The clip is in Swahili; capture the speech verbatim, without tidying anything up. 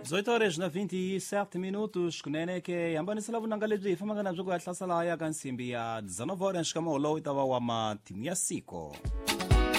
dezoito horas na vinte e sete minutos kunene ke hambanisa lavunanga lebyi hi fambaka nabyo ku ya hlasela ya ka nsimbi ya dezenove horas xika maholo i ta va wa matimu ya siko.